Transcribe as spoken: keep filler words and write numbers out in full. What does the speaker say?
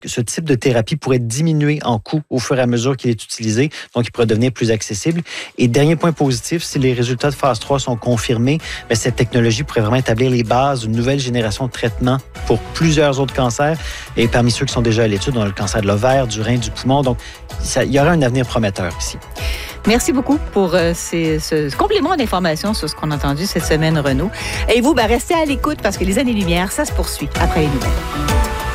ce type de thérapie pourrait diminuer en coût au fur et à mesure qu'il est utilisé, donc il pourrait devenir plus accessible. Et dernier point positif, si les résultats de phase trois sont confirmés, bien, cette technologie pourrait vraiment établir les bases d'une nouvelle génération de traitements pour plusieurs autres cancers. Et parmi ceux qui sont déjà à l'étude, on a le cancer de l'ovaire, du rein, du poumon. Donc, ça, il y aura un avenir prometteur ici. Merci beaucoup pour euh, ces, ce complément d'information sur ce qu'on a entendu cette semaine, Renaud. Et vous, ben, restez à l'écoute parce que les années-lumière, ça se poursuit après les nouvelles.